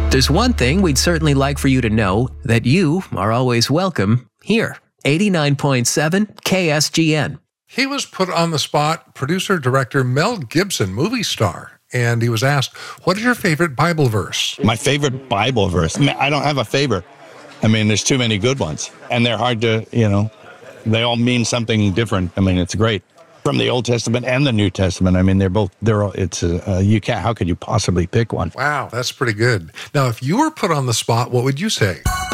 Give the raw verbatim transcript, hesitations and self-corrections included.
There's one thing we'd certainly like for you to know, that you are always welcome here. eighty-nine point seven K S G N. He was put on the spot, producer-director Mel Gibson, movie star, and he was asked, what is your favorite Bible verse? My favorite Bible verse? I don't have a favorite. I mean, there's too many good ones, and they're hard to, you know, they all mean something different. I mean, it's great. From the Old Testament and the New Testament. I mean, they're both, they're all, it's, a, uh, you can't, how could you possibly pick one? Wow, that's pretty good. Now, if you were put on the spot, what would you say?